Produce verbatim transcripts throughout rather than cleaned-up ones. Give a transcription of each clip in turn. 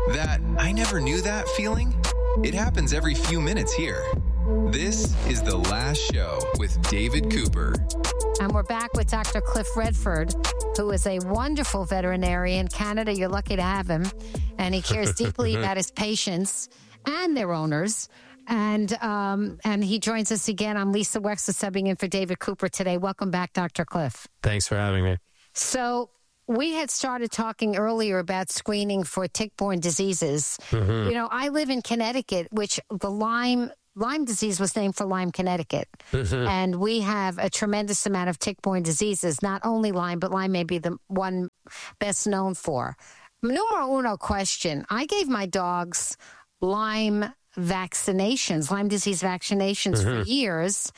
That I never knew that feeling? It happens every few minutes here. This is The Last Show with David Cooper. And we're back with Doctor Cliff Redford, who is a wonderful veterinarian. Canada, you're lucky to have him. And he cares deeply about his patients and their owners. And um, and he joins us again. I'm Lisa Wexler, subbing in for David Cooper today. Welcome back, Doctor Cliff. Thanks for having me. So we had started talking earlier about screening for tick-borne diseases. Mm-hmm. You know, I live in Connecticut, which the Lyme Lyme disease was named for Lyme, Connecticut. Mm-hmm. And we have a tremendous amount of tick-borne diseases, not only Lyme, but Lyme may be the one best known for. Numero uno question. I gave my dogs Lyme vaccinations, Lyme disease vaccinations mm-hmm. for years.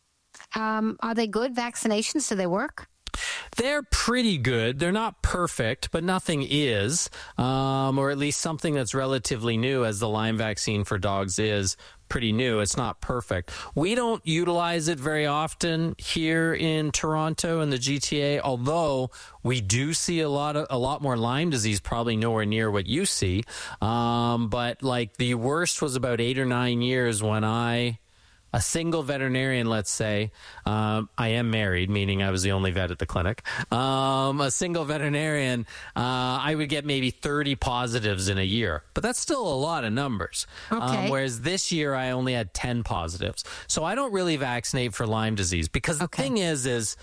Um, are they good vaccinations? Do they work? They're pretty good. They're not perfect, but nothing is, um, or at least something that's relatively new, as the Lyme vaccine for dogs is pretty new. It's not perfect. We don't utilize it very often here in Toronto and the G T A, although we do see a lot of a lot more Lyme disease, probably nowhere near what you see. Um, but like the worst was about eight or nine years when I... A single veterinarian, let's say, um, I am married, meaning I was the only vet at the clinic. Um, a single veterinarian, uh, I would get maybe thirty positives in a year, but that's still a lot of numbers. Okay. Um, whereas this year I only had ten positives. So I don't really vaccinate for Lyme disease because the okay. thing is, is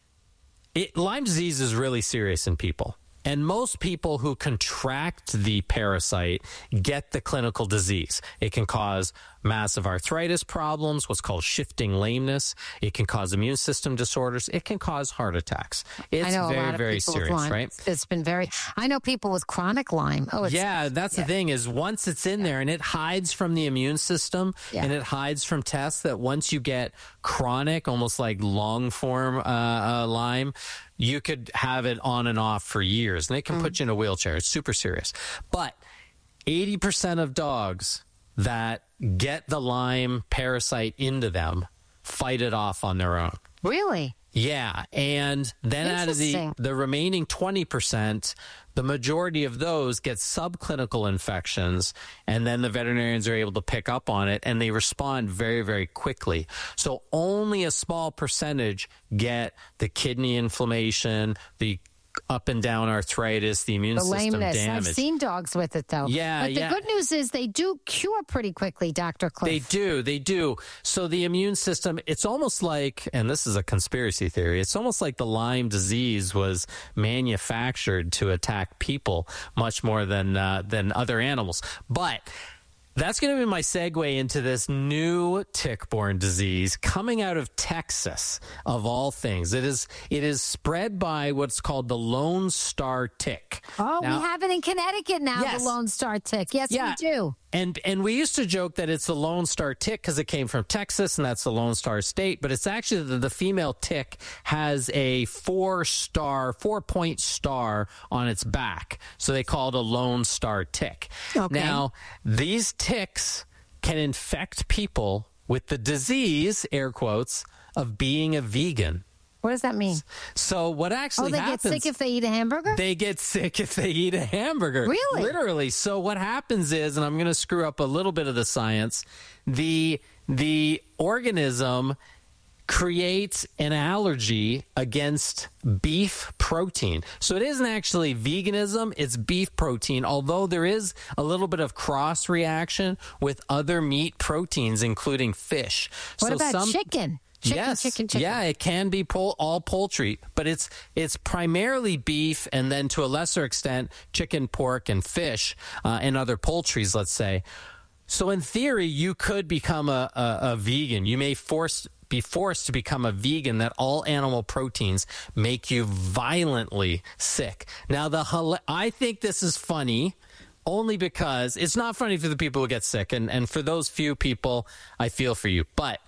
it, Lyme disease is really serious in people. And most people who contract the parasite get the clinical disease. It can cause massive arthritis problems, what's called shifting lameness. It can cause immune system disorders. It can cause heart attacks. It's I know very, a lot very of serious, with Lyme. right? It's been very, I know people with chronic Lyme. Oh, it's, yeah, that's yeah. the thing is once it's in yeah. there and it hides from the immune system yeah. and it hides from tests, that once you get chronic, almost like long form uh, uh, Lyme, you could have it on and off for years, and they can mm. put you in a wheelchair. It's super serious. But eighty percent of dogs that get the Lyme parasite into them fight it off on their own. Really? Yeah. And then out of the, the remaining twenty percent, the majority of those get subclinical infections, and then the veterinarians are able to pick up on it, and they respond very, very quickly. So only a small percentage get the kidney inflammation, the up and down arthritis, the immune the system lameness. damage. I've seen dogs with it, though. Yeah, But the yeah. good news is they do cure pretty quickly, Doctor Cliff. They do, they do. So the immune system, it's almost like, and this is a conspiracy theory, it's almost like the Lyme disease was manufactured to attack people much more than uh, than other animals. But that's going to be my segue into this new tick-borne disease coming out of Texas, of all things. It is it is spread by what's called the Lone Star tick. Oh, now, we have it in Connecticut now, yes. the Lone Star tick. Yes, yeah. we do. And and we used to joke that it's the Lone Star tick because it came from Texas, and that's the Lone Star State. But it's actually the, the female tick has a four-star, four-point star on its back. So they call it a Lone Star tick. Okay. Now, these ticks can infect people with the disease, air quotes, of being a vegan. What does that mean? So what actually happens... Oh, they happens, get sick if they eat a hamburger? They get sick if they eat a hamburger. Really? Literally. So what happens is, and I'm going to screw up a little bit of the science, the the organism creates an allergy against beef protein. So it isn't actually veganism, it's beef protein, although there is a little bit of cross reaction with other meat proteins, including fish. What so about some, chicken? Chicken, yes, chicken, chicken. yeah, it can be pol- all poultry, but it's it's primarily beef, and then to a lesser extent, chicken, pork, and fish, uh, and other poultries, let's say. So in theory, you could become a, a, a vegan. You may force be forced to become a vegan, that all animal proteins make you violently sick. Now, the I think this is funny only because it's not funny for the people who get sick, and, and for those few people, I feel for you. But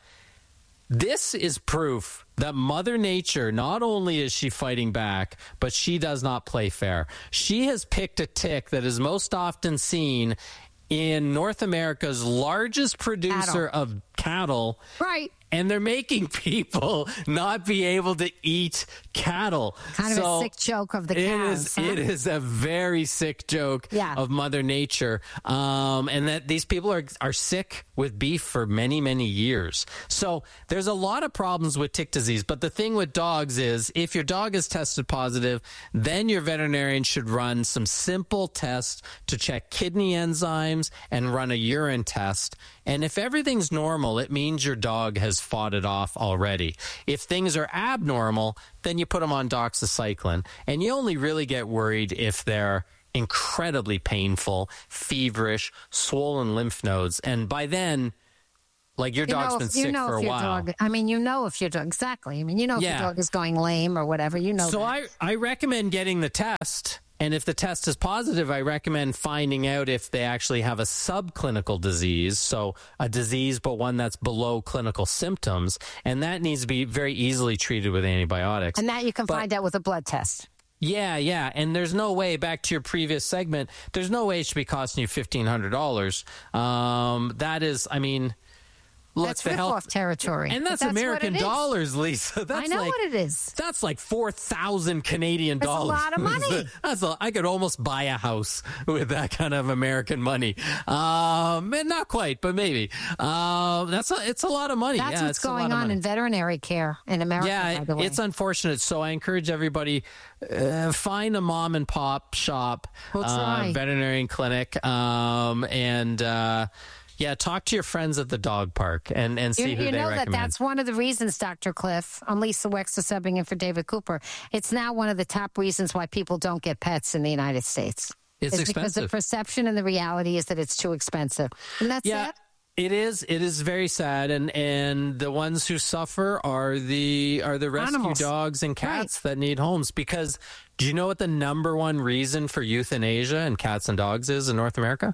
this is proof that Mother Nature, not only is she fighting back, but she does not play fair. She has picked a tick that is most often seen in North America's largest producer cattle. of cattle. Right. And they're making people not be able to eat cattle. Kind of so a sick joke of the it cows. Is, huh? It is a very sick joke yeah. of Mother Nature. Um, and that these people are, are sick with beef for many, many years. So there's a lot of problems with tick disease. But the thing with dogs is if your dog is tested positive, then your veterinarian should run some simple tests to check kidney enzymes and run a urine test. And if everything's normal, it means your dog has fought it off already. If things are abnormal, then you put them on doxycycline. And you only really get worried if they're incredibly painful, feverish, swollen lymph nodes. And by then, like your you dog's know been if, sick you know for if a your while. Dog, I mean, you know if your dog, exactly. I mean, you know if Yeah. your dog is going lame or whatever, you know So that. I, I recommend getting the test. And if the test is positive, I recommend finding out if they actually have a subclinical disease, so a disease but one that's below clinical symptoms, and that needs to be very easily treated with antibiotics. And that you can But- find out with a blood test. Yeah, yeah, and there's no way, back to your previous segment, there's no way it should be costing you fifteen hundred dollars. Um, that is, I mean... Look, That's the health rip-off territory. And that's, But that's American what it is. dollars, Lisa. That's I know like, what it is. That's like four thousand Canadian That's a dollars. lot of money. That's a, I could almost buy a house with that kind of American money. Um, and not quite, but maybe. Um, that's a, it's a lot of money. That's yeah, what's it's a lot going of on money. in veterinary care in America, Yeah, by the way. it's unfortunate. So I encourage everybody, uh, find a mom and pop shop, We'll try. uh, veterinarian clinic, um, and uh, yeah, talk to your friends at the dog park and, and see You, who you they know recommend. that that's one of the reasons, Doctor Cliff. I'm Lisa Wexler subbing in for David Cooper. It's now one of the top reasons why people don't get pets in the United States. It's because the expensive. perception and the reality is that it's too expensive. And that's Yeah. it. It is. It is very sad, and, and the ones who suffer are the are the rescue Animals. dogs and cats that need homes. Because do you know what the number one reason for euthanasia in cats and dogs is in North America?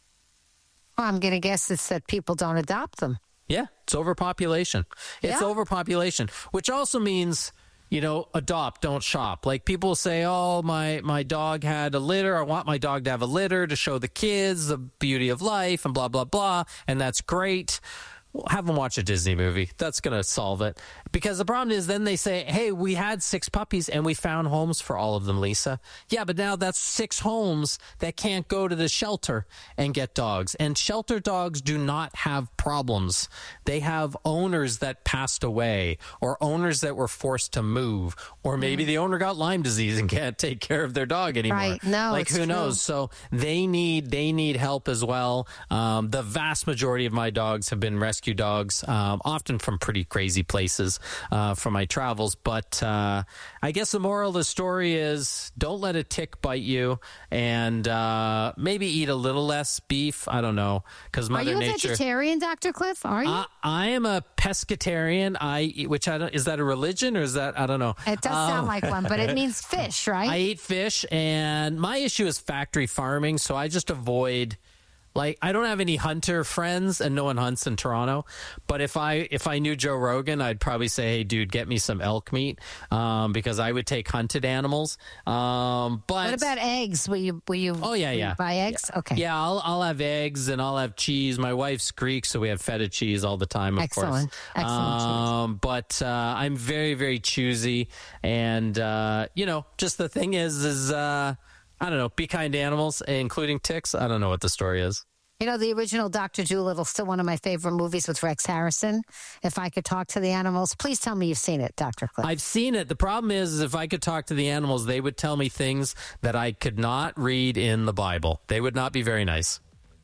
Well, I'm going to guess it's that people don't adopt them. Yeah, it's overpopulation. It's Yeah. overpopulation, which also means, you know, adopt, don't shop. Like people say, oh, my, my dog had a litter. I want my dog to have a litter to show the kids the beauty of life and blah, blah, blah. And that's great. Well, have them watch a Disney movie. That's going to solve it. Because the problem is then they say, hey, we had six puppies and we found homes for all of them, Lisa. Yeah, but now that's six homes that can't go to the shelter and get dogs. And shelter dogs do not have problems. They have owners that passed away or owners that were forced to move. Or maybe the owner got Lyme disease and can't take care of their dog anymore. Right. No, like it's who true. knows? So they need they need help as well. Um, the vast majority of my dogs have been rescue dogs, um, often from pretty crazy places uh, from my travels. But uh, I guess the moral of the story is don't let a tick bite you, and uh, maybe eat a little less beef. I don't know, because Are Mother you a Nature. vegetarian, Doctor Cliff? Are you? I, I am a pescatarian. I eat- which I don't, is that a religion or is that I don't know. it does Um, sound like one, but it means fish, right? I eat fish, and my issue is factory farming, so I just avoid. Like, I don't have any hunter friends, and no one hunts in Toronto. But if I if I knew Joe Rogan, I'd probably say, "Hey, dude, get me some elk meat," um, because I would take hunted animals. Um, but what about eggs? Will you? Will you? Oh yeah, will you yeah. buy eggs? Okay. Yeah, I'll I'll have eggs and I'll have cheese. My wife's Greek, so we have feta cheese all the time. Of Excellent. course. Excellent cheese. Um, but uh, I'm very very choosy, and uh, you know, just the thing is, is uh, I don't know. Be kind to animals, including ticks. I don't know what the story is. You know, the original Doctor Dolittle, still one of my favorite movies with Rex Harrison. If I could talk to the animals, please tell me you've seen it, Doctor Cliff. I've seen it. The problem is, is if I could talk to the animals, they would tell me things that I could not read in the Bible. They would not be very nice.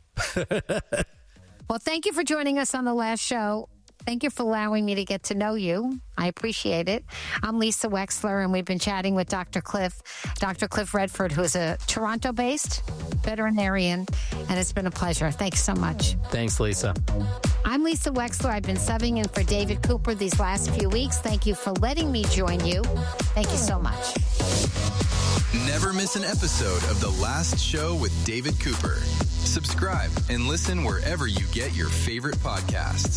Well, thank you for joining us on the last show. Thank you for allowing me to get to know you. I appreciate it. I'm Lisa Wexler, and we've been chatting with Doctor Cliff, Doctor Cliff Redford, who is a Toronto-based veterinarian, and it's been a pleasure. Thanks so much. Thanks, Lisa. I'm Lisa Wexler. I've been subbing in for David Cooper these last few weeks. Thank you for letting me join you. Thank you so much. Never miss an episode of The Last Show with David Cooper. Subscribe and listen wherever you get your favorite podcasts.